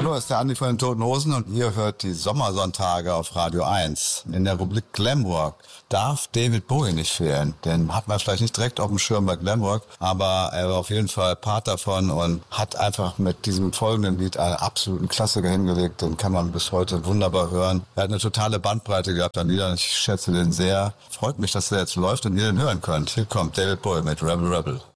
Hallo, ist der Andi von den Toten Hosen und ihr hört die Sommersonntage auf Radio 1. In der Rubrik Glamrock darf David Bowie nicht fehlen. Den hat man vielleicht nicht direkt auf dem Schirm bei Glamrock, aber er war auf jeden Fall Part davon und hat einfach mit diesem folgenden Lied einen absoluten Klassiker hingelegt. Den kann man bis heute wunderbar hören. Er hat eine totale Bandbreite gehabt an Liedern. Ich schätze den sehr. Freut mich, dass der jetzt läuft und ihr den hören könnt. Hier kommt David Bowie mit Rebel Rebel.